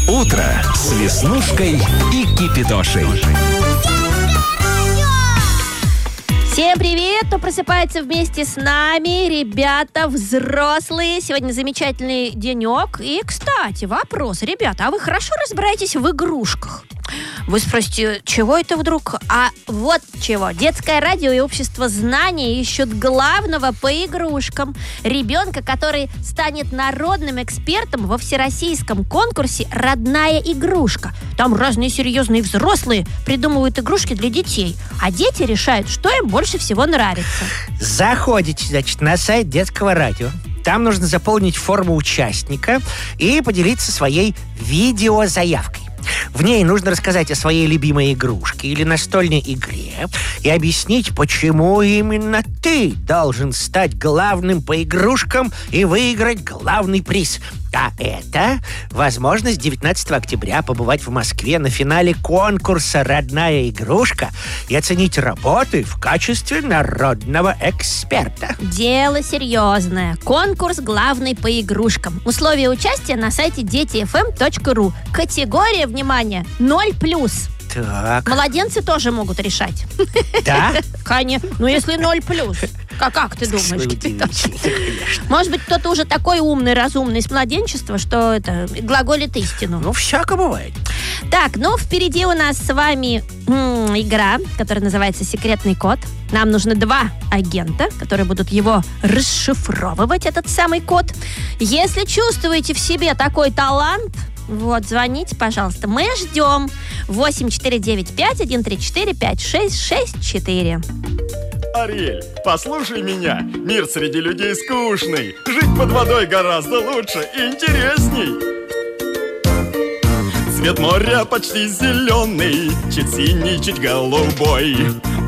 Утро с Веснушкой и Кипидошей. Всем привет, кто просыпается вместе с нами. Ребята, взрослые. Сегодня замечательный денек. И, кстати, вопрос. Ребята, а вы хорошо разбираетесь в игрушках? Вы спросите, чего это вдруг? А вот чего. Детское радио и общество знаний ищут главного по игрушкам. Ребенка, который станет народным экспертом во всероссийском конкурсе «Родная игрушка». Там разные серьезные взрослые придумывают игрушки для детей, а дети решают, что им больше всего нравится. Заходите, значит, на сайт детского радио. Там нужно заполнить форму участника и поделиться своей видеозаявкой. В ней нужно рассказать о своей любимой игрушке или настольной игре и объяснить, почему именно ты должен стать главным по игрушкам и выиграть главный приз. А это возможность 19 октября побывать в Москве на финале конкурса «Родная игрушка» и оценить работы в качестве народного эксперта. Дело серьезное. Конкурс главный по игрушкам. Условия участия на сайте детифм.ру. Категория, внимание, 0+. Так. Младенцы тоже могут решать. Да? Конечно. Ну, если 0+. Как ты думаешь, Кипидош? Может быть, кто-то уже такой умный, разумный с младенчества, что это глаголит истину. Ну, всяко бывает. Так, ну, впереди у нас с вами игра, которая называется «Секретный код». Нам нужно 2 агента, которые будут его расшифровывать, этот самый код. Если чувствуете в себе такой талант, вот, звоните, пожалуйста. Мы ждем. 8495-134-5664. Ариэль, послушай меня. Мир среди людей скучный. Жить под водой гораздо лучше и интересней. Цвет моря почти зеленый, чуть синий, чуть голубой.